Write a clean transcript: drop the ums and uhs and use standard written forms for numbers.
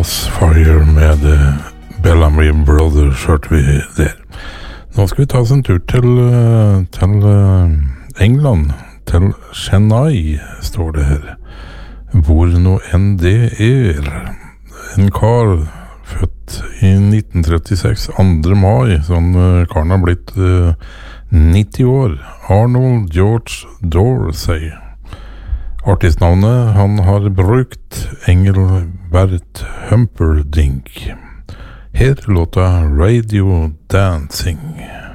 Crossfire med Bellamy Brothers hørte vi der. Nå skal vi ta oss en tur til England, til Chennai, står det her. Hvor nå enn det en kar født i 1936, 2. mai, sånn karen har blitt 90 år, Arnold George Dorsey. Artistnavnet han har brukt Engelbert Humperdinck. Her låta Radio Dancing.